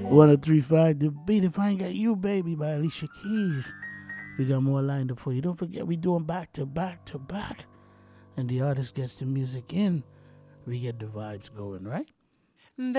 1035 The Beat. If I Ain't Got You, Baby by Alicia Keys. We got more lined up for you. Don't forget, we doing back to back to back. And the artist gets the music in. We get the vibes going, right?